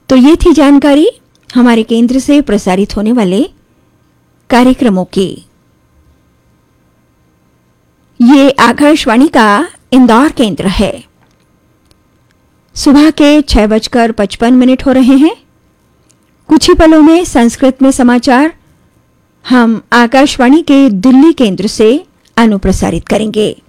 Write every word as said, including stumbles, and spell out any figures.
तो ये थी जानकारी हमारे केंद्र से प्रसारित होने वाले कार्यक्रमों की। ये आकाशवाणी का इंदौर केंद्र है। सुबह के छह बजकर पचपन मिनट हो रहे हैं। कुछ ही पलों में संस्कृत में समाचार हम आकाशवाणी के दिल्ली केंद्र से अनुप्रसारित करेंगे।